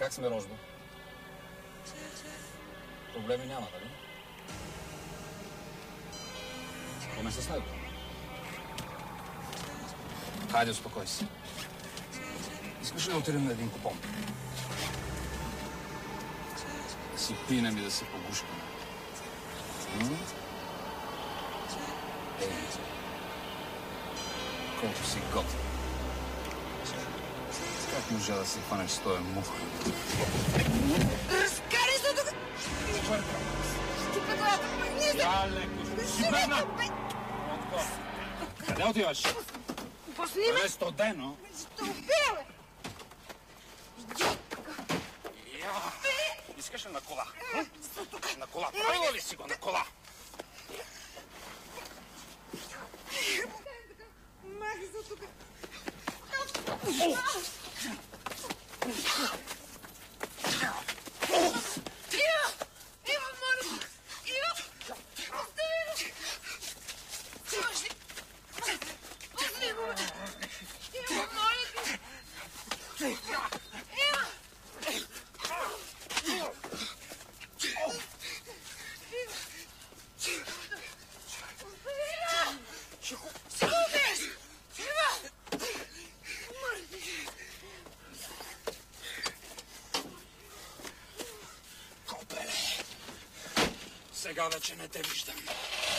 Как сме, Рожба? Проблеми няма, нали? Поне с него. Хайде, успокой се. Искаш ли да отидем на един купон? Да си пинем и да се погушкаме. Ей, колко си готин. Как можа да се хванеш с този мух? Разкарай се тук! Щупа главата! Я леко! Шибена! Къде отиваш? Пусни ме! Бъде студено! Ще убия, бе! Искаш ли на кола? На кола? Правила ли си го на кола? Махи се тук! Ива, моля! Ива! Остави ме! Чуваш ли? Пусни го! Ива, моля ти! Ива! Ще го убиеш! Ива! Копеле! Сега вече не те виждам.